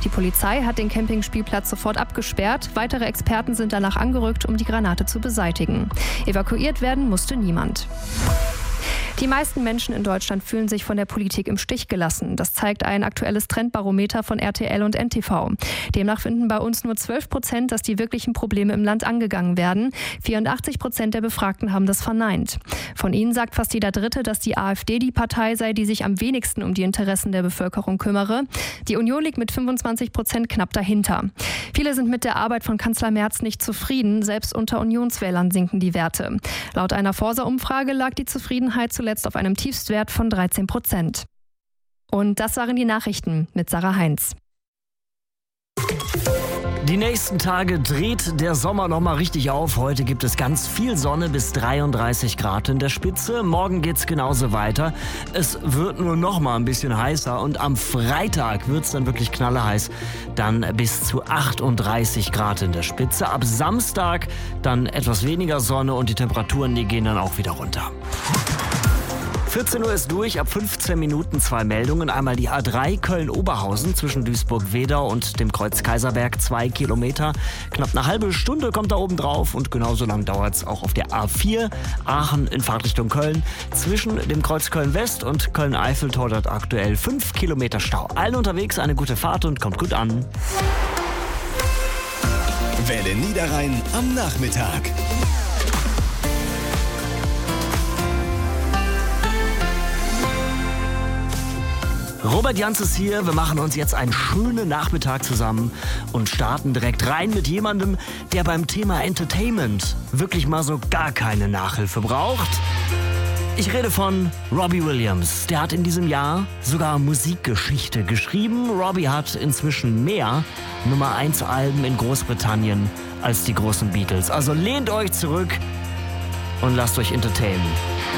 Die Polizei hat den Campingspielplatz sofort abgesperrt. Weitere Experten sind danach angerückt, um die Granate zu beseitigen. Evakuiert werden musste niemand. Die meisten Menschen in Deutschland fühlen sich von der Politik im Stich gelassen. Das zeigt ein aktuelles Trendbarometer von RTL und NTV. Demnach finden bei uns nur 12%, dass die wirklichen Probleme im Land angegangen werden. 84% der Befragten haben das verneint. Von ihnen sagt fast jeder Dritte, dass die AfD die Partei sei, die sich am wenigsten um die Interessen der Bevölkerung kümmere. Die Union liegt mit 25% knapp dahinter. Viele sind mit der Arbeit von Kanzler Merz nicht zufrieden. Selbst unter Unionswählern sinken die Werte. Laut einer Forsa-Umfrage lag die Zufriedenheit zuletzt auf einem Tiefstwert von 13%. Und das waren die Nachrichten mit Sarah Heinz. Die nächsten Tage dreht der Sommer nochmal richtig auf. Heute gibt es ganz viel Sonne bis 33 Grad in der Spitze. Morgen geht's genauso weiter. Es wird nur noch mal ein bisschen heißer und am Freitag wird's dann wirklich knalleheiß. Dann bis zu 38 Grad in der Spitze. Ab Samstag dann etwas weniger Sonne und die Temperaturen, die gehen dann auch wieder runter. 14 Uhr ist durch, ab 15 Minuten 2 Meldungen. Einmal die A3 Köln-Oberhausen zwischen Duisburg-Wedau und dem Kreuz Kaiserberg, 2 Kilometer. Knapp eine halbe Stunde kommt da oben drauf und genauso lang dauert es auch auf der A4 Aachen in Fahrtrichtung Köln. Zwischen dem Kreuz Köln-West und Köln-Eiffeltor dort aktuell 5 Kilometer Stau. Allen unterwegs eine gute Fahrt und kommt gut an. Welle Niederrhein am Nachmittag. Robert Janz ist hier. Wir machen uns jetzt einen schönen Nachmittag zusammen und starten direkt rein mit jemandem, der beim Thema Entertainment wirklich mal so gar keine Nachhilfe braucht. Ich rede von Robbie Williams. Der hat in diesem Jahr sogar Musikgeschichte geschrieben. Robbie hat inzwischen mehr Nummer-1-Alben in Großbritannien als die großen Beatles. Also lehnt euch zurück und lasst euch entertainen.